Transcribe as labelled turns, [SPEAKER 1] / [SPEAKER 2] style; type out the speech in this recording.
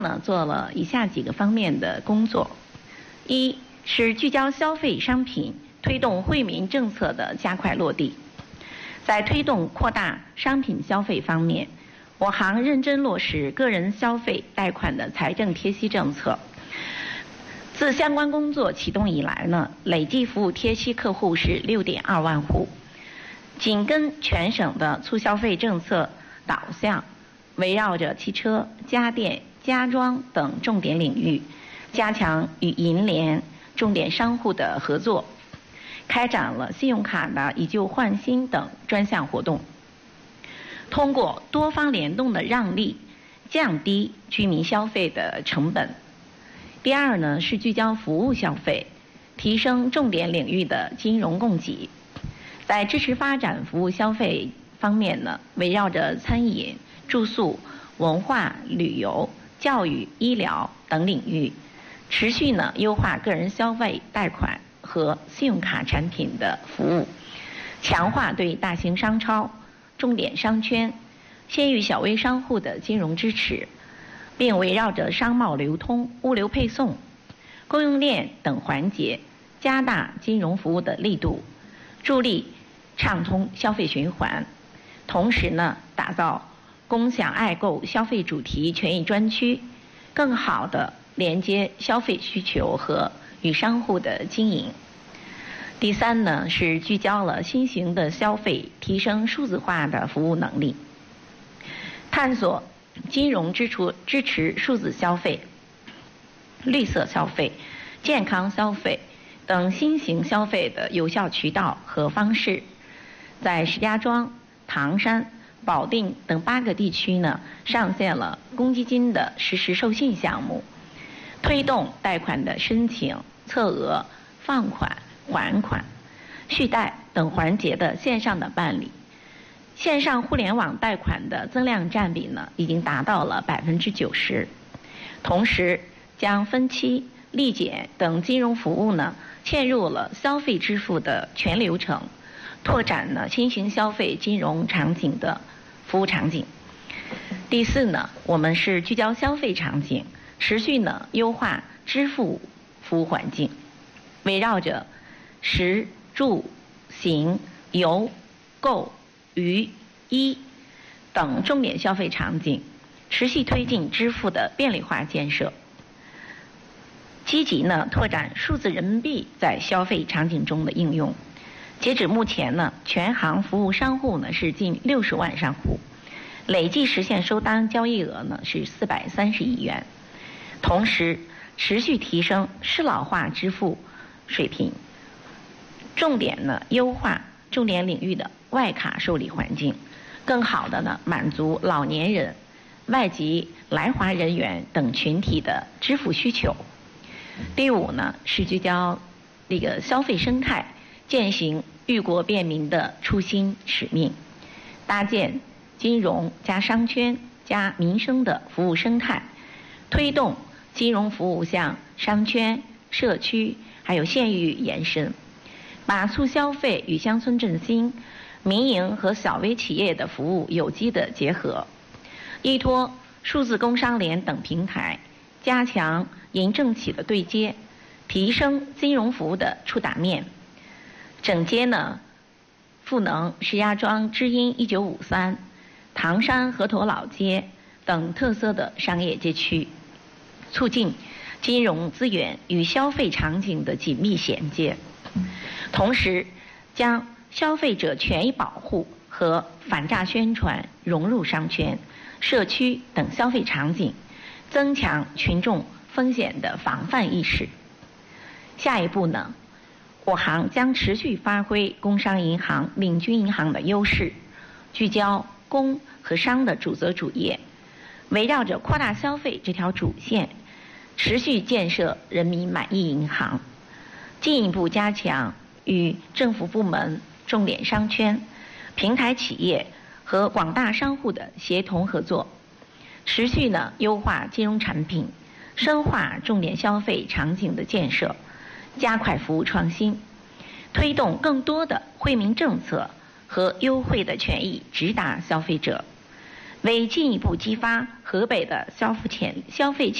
[SPEAKER 1] 做了以下几个方面的工作：一是聚焦消费商品，推动惠民政策的加快落地。在推动扩大商品消费方面，我行认真落实个人消费贷款的财政贴息政策。自相关工作启动以来呢，累计服务贴息客户是6.2万户。紧跟全省的促消费政策导向，围绕着汽车、家电、家装等重点领域，加强与银联、重点商户的合作，开展了信用卡的以旧换新等专项活动。通过多方联动的让利，降低居民消费的成本。第二呢，是聚焦服务消费，提升重点领域的金融供给。在支持发展服务消费方面呢，围绕着餐饮、住宿、文化、旅游、教育、医疗等领域，持续呢优化个人消费贷款和信用卡产品的服务，强化对大型商超、重点商圈、县域小微商户的金融支持，并围绕着商贸流通、物流配送、供应链等环节，加大金融服务的力度，助力畅通消费循环。同时呢，打造共享爱购消费主题权益专区，更好地连接消费需求和与商户的经营。第三呢，是聚焦了新型的消费，提升数字化的服务能力，探索金融支持数字消费、绿色消费、健康消费等新型消费的有效渠道和方式。在石家庄、唐山、保定等8个地区呢，上线了公积金的实时授信项目，推动贷款的申请、测额、放款、还款、续贷等环节的线上的办理。线上互联网贷款的增量占比呢，已经达到了90%。同时，将分期、立减等金融服务呢，嵌入了消费支付的全流程，拓展了新型消费金融场景的服务场景。第四呢，我们是聚焦消费场景，持续呢优化支付服务环境，围绕着食、住、行、游、购、娱、医等重点消费场景，持续推进支付的便利化建设，积极呢拓展数字人民币在消费场景中的应用。截止目前呢，全行服务商户呢是近60万商户，累计实现收单交易额呢是430亿元。同时，持续提升适老化支付水平，重点呢优化重点领域的外卡受理环境，更好的呢满足老年人、外籍来华人员等群体的支付需求。第五呢，是聚焦这个消费生态，践行裕国便民的初心使命，搭建金融加商圈加民生的服务生态，推动金融服务向商圈、社区还有县域延伸，把促消费与乡村振兴、民营和小微企业的服务有机的结合，依托数字工商联等平台，加强银政企的对接，提升金融服务的触达面，整接呢赋能石家庄知音1953、唐山河头老街等特色的商业街区，促进金融资源与消费场景的紧密衔接，同时将消费者权益保护和反诈宣传融入商圈、社区等消费场景，增强群众风险的防范意识。下一步呢，我行将持续发挥工商银行领军银行的优势，聚焦工和商的主责主业，围绕着扩大消费这条主线，持续建设人民满意银行，进一步加强与政府部门、重点商圈、平台企业和广大商户的协同合作，持续呢优化金融产品，深化重点消费场景的建设，加快服务创新，推动更多的惠民政策和优惠的权益直达消费者，为进一步激发和河北的消费